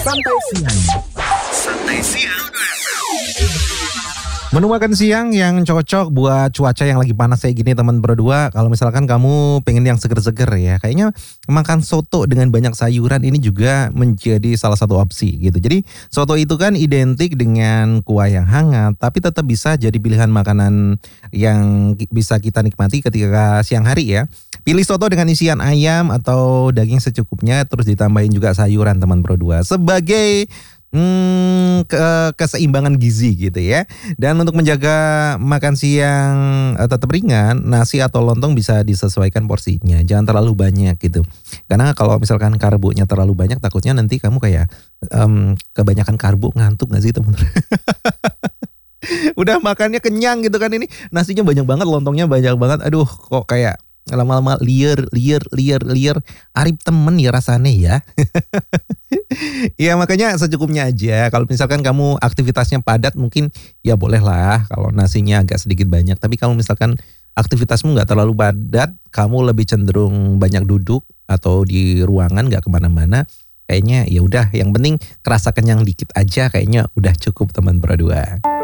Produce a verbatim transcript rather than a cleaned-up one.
Santai Siang. Santai Siang. Menu makan siang yang cocok buat cuaca yang lagi panas kayak gini teman berdua. Kalau misalkan kamu pengen yang seger-seger ya, kayaknya makan soto dengan banyak sayuran ini juga menjadi salah satu opsi gitu. Jadi soto itu kan identik dengan kuah yang hangat, tapi tetap bisa jadi pilihan makanan yang bisa kita nikmati ketika siang hari ya. Pilih soto dengan isian ayam atau daging secukupnya, terus ditambahin juga sayuran teman berdua sebagai Hmm, ke keseimbangan gizi gitu ya. Dan untuk menjaga makan siang eh, tetap ringan, nasi atau lontong bisa disesuaikan porsinya. Jangan terlalu banyak gitu. Karena kalau misalkan karbonya terlalu banyak, takutnya nanti kamu kayak em, kebanyakan karbo, ngantuk gak sih teman-teman? Udah makannya kenyang gitu kan, ini nasinya banyak banget, lontongnya banyak banget. Aduh, kok kayak lama-lama liar, liar, liar, liar. Arif temen ya rasanya ya. Ya makanya secukupnya aja. Kalau misalkan kamu aktivitasnya padat mungkin ya boleh lah kalau nasinya agak sedikit banyak. Tapi kalau misalkan aktivitasmu nggak terlalu padat, kamu lebih cenderung banyak duduk atau di ruangan nggak kemana-mana, kayaknya ya udah yang penting kerasa kenyang dikit aja, kayaknya udah cukup teman berdua.